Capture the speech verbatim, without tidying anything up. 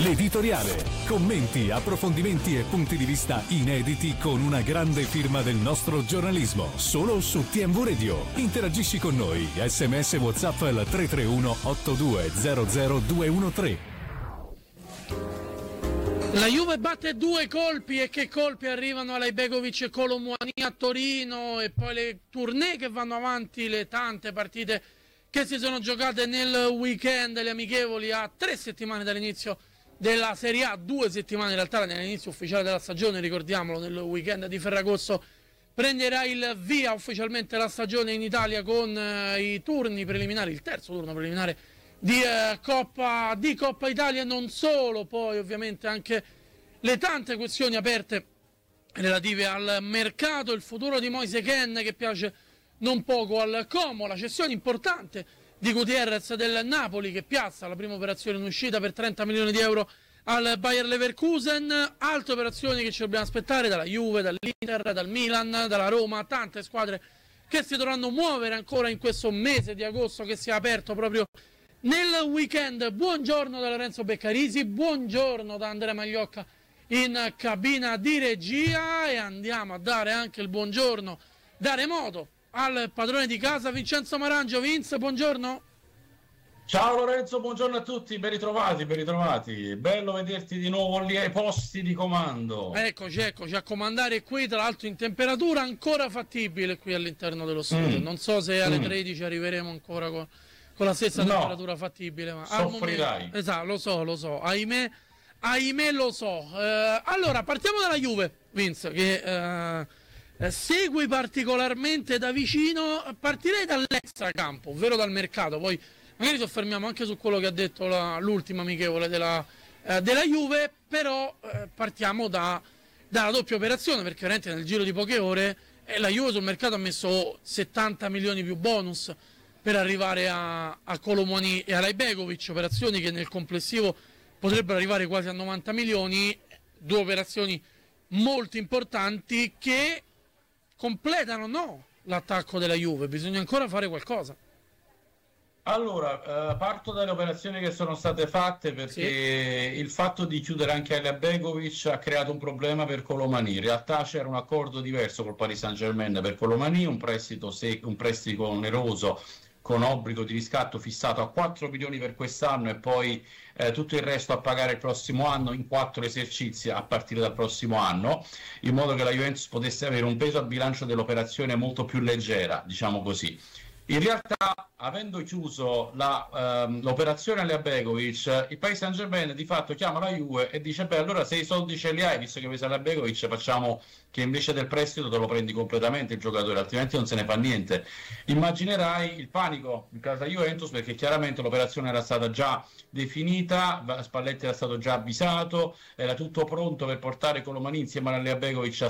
L'editoriale. Commenti, approfondimenti e punti di vista inediti con una grande firma del nostro giornalismo. Solo su T M V Radio. Interagisci con noi. S M S WhatsApp al tre tre uno otto due zero zero due uno tre. La Juve batte due colpi, e che colpi arrivano alla Ibegovic e Colomwani a Torino, e poi le tournée che vanno avanti, le tante partite che si sono giocate nel weekend, le amichevoli a tre settimane dall'inizio della Serie A, due settimane in realtà dall'inizio ufficiale della stagione, ricordiamolo, nel weekend di Ferragosto prenderà il via ufficialmente la stagione in Italia con eh, i turni preliminari, il terzo turno preliminare di eh, Coppa di Coppa Italia, non solo, poi ovviamente anche le tante questioni aperte relative al mercato, il futuro di Moise Kean che piace non poco al Como, la cessione importante di Gutierrez del Napoli che piazza la prima operazione in uscita per trenta milioni di euro al Bayer Leverkusen, altre operazioni che ci dobbiamo aspettare dalla Juve, dall'Inter, dal Milan, dalla Roma, tante squadre che si dovranno muovere ancora in questo mese di agosto che si è aperto proprio nel weekend. Buongiorno da Lorenzo Beccarisi, buongiorno da Andrea Magliocca in cabina di regia, e andiamo a dare anche il buongiorno da remoto al padrone di casa Vincenzo Marangio. Vince, buongiorno. Ciao Lorenzo, buongiorno a tutti, ben ritrovati, ben ritrovati. Bello vederti di nuovo lì ai posti di comando. Eccoci, eccoci a comandare qui, tra l'altro in temperatura ancora fattibile qui all'interno dello studio. Mm. Non so se alle mm. tredici arriveremo ancora con, con la stessa no. temperatura fattibile, ma soffrirai. Momento, esatto, lo so, lo so, ahimè, ahimè lo so. Eh, allora, partiamo dalla Juve, Vince, che eh, segui particolarmente da vicino. Partirei dall'extracampo, ovvero dal mercato, poi magari soffermiamo anche su quello che ha detto la, l'ultima amichevole della, eh, della Juve, però eh, partiamo da, dalla doppia operazione, perché veramente nel giro di poche ore eh, la Juve sul mercato ha messo settanta milioni più bonus per arrivare a, a Colomwani e a Ibegovic, operazioni che nel complessivo potrebbero arrivare quasi a novanta milioni, due operazioni molto importanti che completano no l'attacco della Juve, bisogna ancora fare qualcosa. Allora, eh, parto dalle operazioni che sono state fatte, perché sì. il fatto di chiudere anche Ibegovic ha creato un problema per Colomwani. In realtà c'era un accordo diverso col Paris Saint-Germain per Colomwani, un prestito, sec- un prestito oneroso con obbligo di riscatto fissato a quattro milioni per quest'anno e poi eh, tutto il resto a pagare il prossimo anno in quattro esercizi a partire dal prossimo anno, in modo che la Juventus potesse avere un peso al bilancio dell'operazione molto più leggera, diciamo così. In realtà, avendo chiuso la, ehm, l'operazione Ibegovic, il Paris Saint-Germain di fatto chiama la Juve e dice: beh, allora se i soldi ce li hai, visto che pesa Ibegovic, facciamo che invece del prestito te lo prendi completamente il giocatore, altrimenti non se ne fa niente. Immaginerai il panico in casa Juventus, perché chiaramente l'operazione era stata già definita, Spalletti era stato già avvisato, era tutto pronto per portare Colomwani insieme a Ibegovic a